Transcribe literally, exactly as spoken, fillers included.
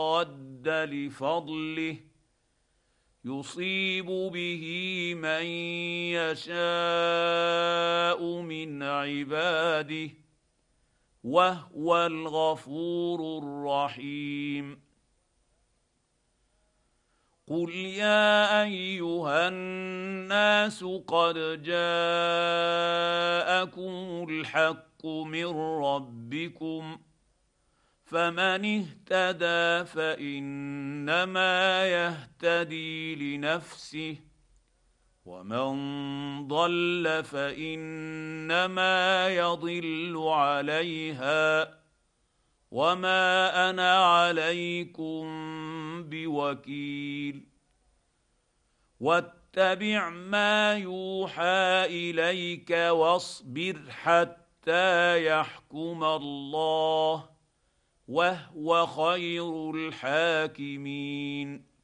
راد لفضله يصيب به من يشاء من عباده وهو الغفور الرحيم. قل يا ايها الناس قد جاءكم الحق من ربكم فمن اهتدى فانما يهتدي لنفسه ومن ضل فانما يضل عليها وما انا عليكم بوكيل. واتبع ما يوحى اليك واصبر حتى يحكم الله وهو خير الحاكمين.